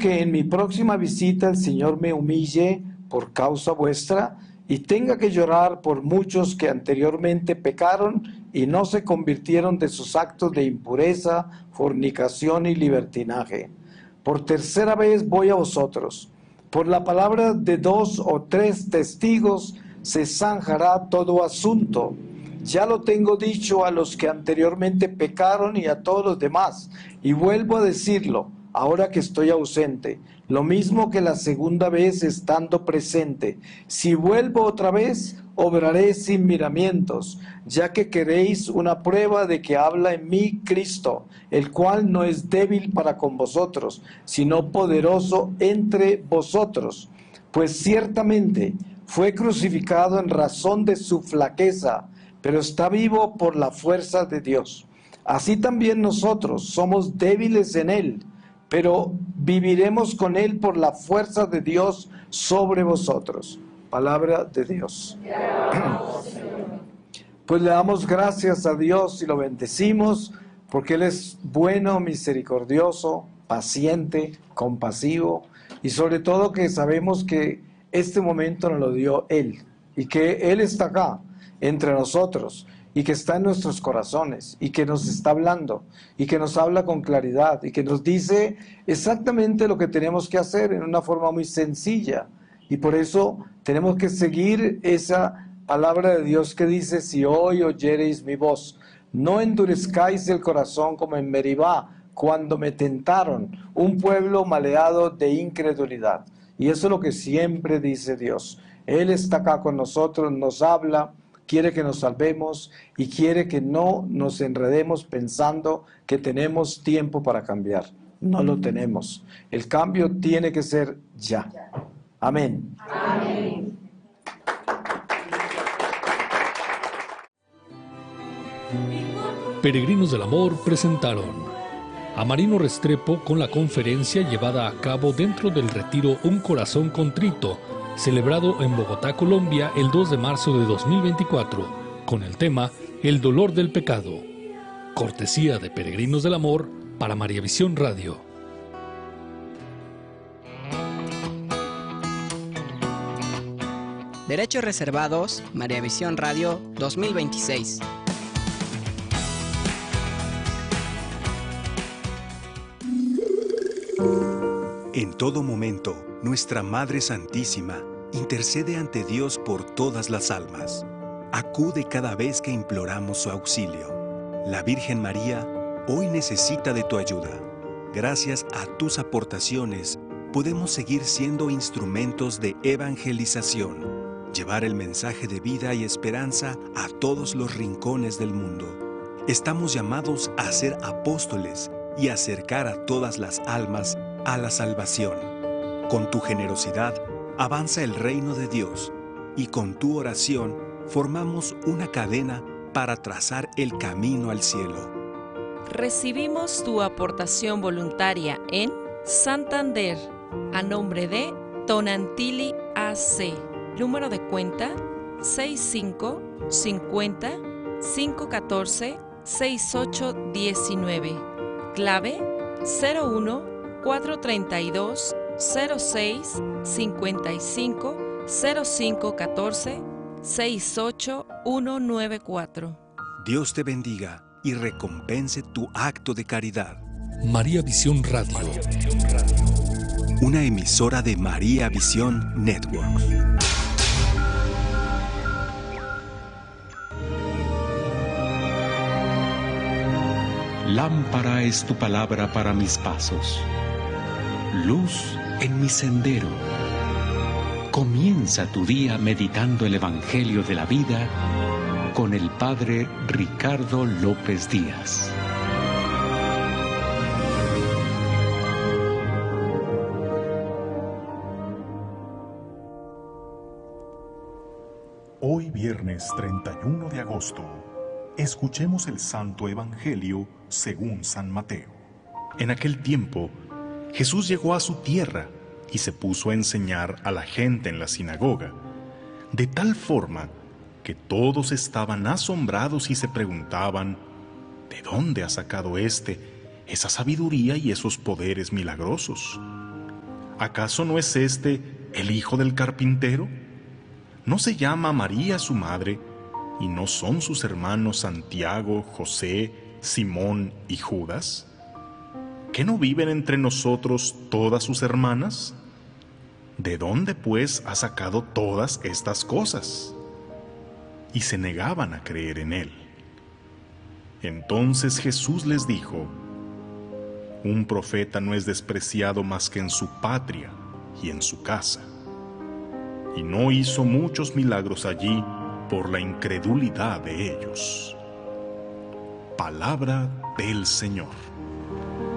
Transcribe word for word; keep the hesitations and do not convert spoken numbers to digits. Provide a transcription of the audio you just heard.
que en mi próxima visita el Señor me humille por causa vuestra y tenga que llorar por muchos que anteriormente pecaron y no se convirtieron de sus actos de impureza, fornicación y libertinaje. Por tercera vez voy a vosotros. Por la palabra de dos o tres testigos se zanjará todo asunto. Ya lo tengo dicho a los que anteriormente pecaron y a todos los demás, y vuelvo a decirlo, ahora que estoy ausente, lo mismo que la segunda vez estando presente. Si vuelvo otra vez, obraré sin miramientos, ya que queréis una prueba de que habla en mí Cristo, el cual no es débil para con vosotros, sino poderoso entre vosotros. Pues ciertamente fue crucificado en razón de su flaqueza, pero está vivo por la fuerza de Dios. Así también nosotros somos débiles en él, pero viviremos con él por la fuerza de Dios sobre vosotros. Palabra de Dios. Pues le damos gracias a Dios y lo bendecimos porque Él es bueno, misericordioso, paciente, compasivo y sobre todo que sabemos que este momento nos lo dio Él y que Él está acá entre nosotros y que está en nuestros corazones y que nos está hablando y que nos habla con claridad y que nos dice exactamente lo que tenemos que hacer en una forma muy sencilla. Y por eso tenemos que seguir esa palabra de Dios que dice: si hoy oyereis mi voz, no endurezcáis el corazón como en Meribá, cuando me tentaron, un pueblo maleado de incredulidad. Y eso es lo que siempre dice Dios. Él está acá con nosotros, nos habla, quiere que nos salvemos y quiere que no nos enredemos pensando que tenemos tiempo para cambiar. No lo tenemos. El cambio tiene que ser ya. Amén. Amén. Peregrinos del Amor presentaron a Marino Restrepo con la conferencia llevada a cabo dentro del retiro Un Corazón Contrito, celebrado en Bogotá, Colombia, el dos de marzo de dos mil veinticuatro, con el tema El dolor del pecado. Cortesía de Peregrinos del Amor para María Visión Radio. Derechos reservados, María Visión Radio dos mil veintiséis. En todo momento, nuestra Madre Santísima intercede ante Dios por todas las almas. Acude cada vez que imploramos su auxilio. La Virgen María hoy necesita de tu ayuda. Gracias a tus aportaciones, podemos seguir siendo instrumentos de evangelización, llevar el mensaje de vida y esperanza a todos los rincones del mundo. Estamos llamados a ser apóstoles y acercar a todas las almas a la salvación. Con tu generosidad avanza el reino de Dios y con tu oración formamos una cadena para trazar el camino al cielo. Recibimos tu aportación voluntaria en Santander, a nombre de Tonantili A C. Número de cuenta seis cinco cincuenta cinco catorce sesenta y ocho diecinueve. Clave cero uno cuatro treinta y dos cero seis cincuenta y cinco cero cinco catorce sesenta y ocho ciento noventa y cuatro. Dios te bendiga y recompense tu acto de caridad. María Visión Radio. Una emisora de María Visión Network. Lámpara es tu palabra para mis pasos, luz en mi sendero. Comienza tu día meditando el Evangelio de la vida con el Padre Ricardo López Díaz. Hoy viernes treinta y uno de agosto, escuchemos el Santo Evangelio según San Mateo. En aquel tiempo, Jesús llegó a su tierra y se puso a enseñar a la gente en la sinagoga, de tal forma que todos estaban asombrados y se preguntaban: ¿de dónde ha sacado éste esa sabiduría y esos poderes milagrosos? ¿acaso no es este el hijo del carpintero? ¿No se llama María su madre? ¿Y no son sus hermanos Santiago, José, Simón y Judas? ¿Qué no viven entre nosotros todas sus hermanas? ¿De dónde, pues, ha sacado todas estas cosas? Y se negaban a creer en él. Entonces Jesús les dijo: un profeta no es despreciado más que en su patria y en su casa. Y no hizo muchos milagros allí por la incredulidad de ellos. Palabra del Señor.